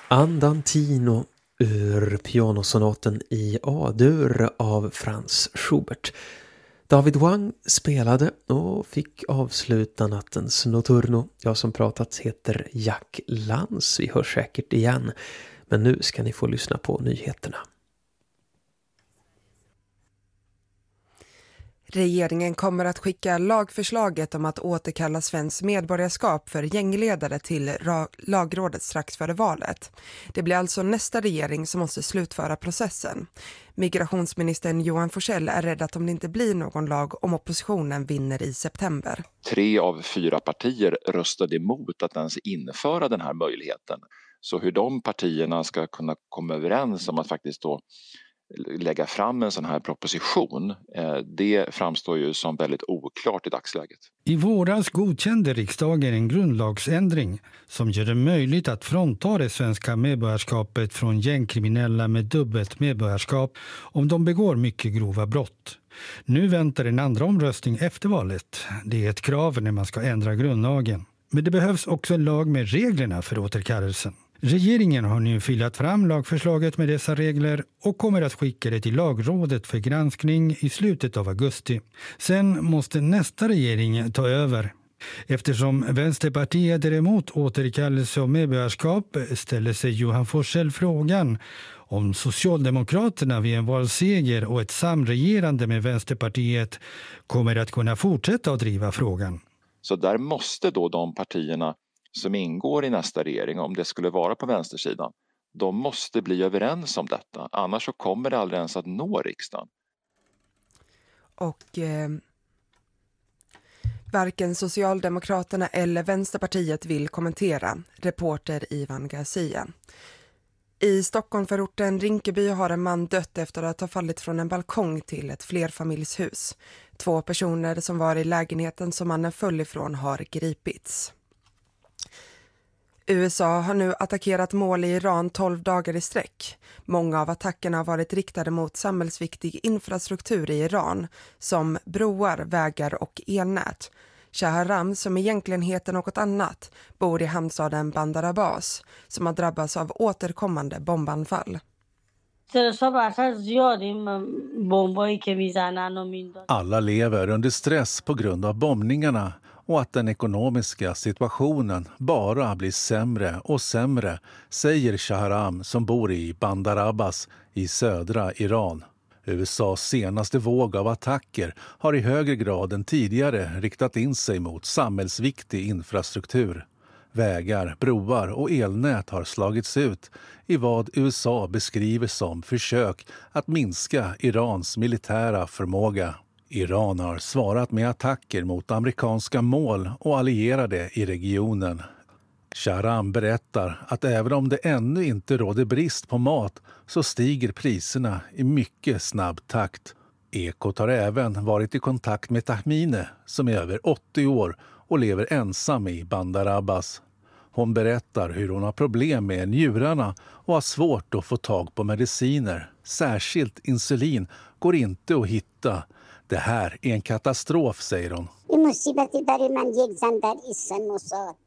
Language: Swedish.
Andantino ur pianosonaten i A-dur av Franz Schubert. David Wang spelade och fick avsluta nattens notturno. Jag som pratat heter Jack Lantz. Vi hörs säkert igen. Men nu ska ni få lyssna på nyheterna. Regeringen kommer att skicka lagförslaget om att återkalla svenskt medborgarskap för gängledare till lagrådet strax före valet. Det blir alltså nästa regering som måste slutföra processen. Migrationsministern Johan Forssell är rädd att om det inte blir någon lag om oppositionen vinner i september. 3 av 4 partier röstade emot att ens införa den här möjligheten. Så hur de partierna ska kunna komma överens om att faktiskt då lägga fram en sån här proposition, det framstår ju som väldigt oklart i dagsläget. I våras godkände riksdagen en grundlagsändring som gör det möjligt att frånta det svenska medborgarskapet från gängkriminella med dubbelt medborgarskap om de begår mycket grova brott. Nu väntar en andra omröstning efter valet. Det är ett krav när man ska ändra grundlagen. Men det behövs också en lag med reglerna för återkallelsen. Regeringen har nu filat fram lagförslaget med dessa regler och kommer att skicka det till lagrådet för granskning i slutet av augusti. Sen måste nästa regering ta över. Eftersom Vänsterpartiet är emot återkallelse av medborgarskap ställer sig Johan Forssell frågan om Socialdemokraterna vid en valseger och ett samregerande med Vänsterpartiet kommer att kunna fortsätta att driva frågan. Så där måste då de partierna som ingår i nästa regering, om det skulle vara på vänstersidan, de måste bli överens om detta. Annars så kommer det aldrig ens att nå riksdagen. Och varken Socialdemokraterna eller Vänsterpartiet vill kommentera, reporter Ivan Garcia. I Stockholmförorten Rinkeby har en man dött efter att ha fallit från en balkong till ett flerfamiljshus. 2 personer som var i lägenheten som mannen föll ifrån har gripits. USA har nu attackerat mål i Iran 12 dagar i sträck. Många av attackerna har varit riktade mot samhällsviktig infrastruktur i Iran, som broar, vägar och elnät. Shahram, som egentligen heter något annat, bor i hamnstaden Bandar Abbas, som har drabbats av återkommande bombanfall. Alla lever under stress på grund av bombningarna och att den ekonomiska situationen bara blir sämre och sämre, säger Shahram som bor i Bandar Abbas i södra Iran. USAs senaste våg av attacker har i högre grad än tidigare riktat in sig mot samhällsviktig infrastruktur. Vägar, broar och elnät har slagits ut i vad USA beskriver som försök att minska Irans militära förmåga. Iran har svarat med attacker mot amerikanska mål och allierade i regionen. Shahram berättar att även om det ännu inte råder brist på mat så stiger priserna i mycket snabb takt. Ekot har även varit i kontakt med Tahmine som är över 80 år och lever ensam i Bandar Abbas. Hon berättar hur hon har problem med njurarna och har svårt att få tag på mediciner. Särskilt insulin går inte att hitta. Det här är en katastrof, säger hon.